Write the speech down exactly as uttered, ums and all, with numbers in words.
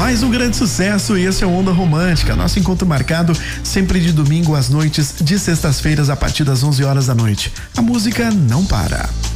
Mais um grande sucesso e esse é o Onda Romântica. Nosso encontro marcado sempre de domingo às noites, de sextas-feiras a partir das onze horas da noite. A música não para.